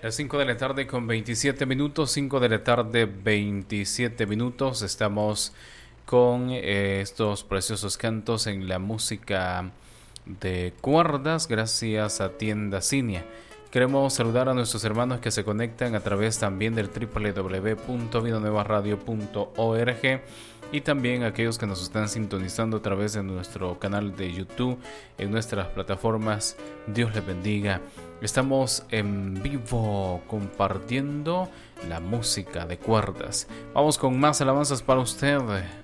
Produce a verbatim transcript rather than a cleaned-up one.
Las cinco de la tarde con veintisiete minutos, cinco de la tarde veintisiete minutos, estamos con eh, estos preciosos cantos en la música de cuerdas gracias a Tienda Cinia. Queremos saludar a nuestros hermanos que se conectan a través también del doble u doble u doble u punto vida nueva radio punto org y también a aquellos que nos están sintonizando a través de nuestro canal de YouTube, en nuestras plataformas. Dios les bendiga. Estamos en vivo compartiendo la música de cuerdas. Vamos con más alabanzas para usted.